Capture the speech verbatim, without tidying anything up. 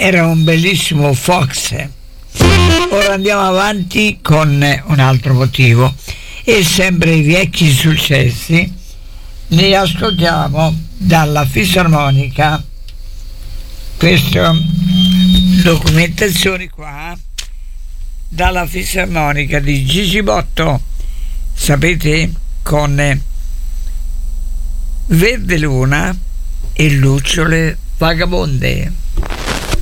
era un bellissimo Fox. Ora andiamo avanti con un altro motivo e sempre i vecchi successi li ascoltiamo dalla fisarmonica. Questa documentazione qua dalla fisarmonica di Gigi Botto, sapete, con Verde Luna e Lucciole Vagabonde.